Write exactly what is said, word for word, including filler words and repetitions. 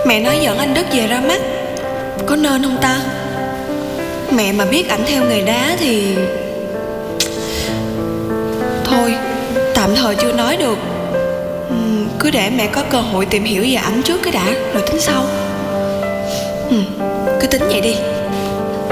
Mẹ nói dẫn anh Đức về ra mắt, có nên không ta? Mẹ mà biết ảnh theo nghề đá thì thôi, tạm thời chưa nói được. uhm, Cứ để mẹ có cơ hội tìm hiểu về ảnh trước cái đã, rồi tính sau. uhm, Cứ tính vậy đi.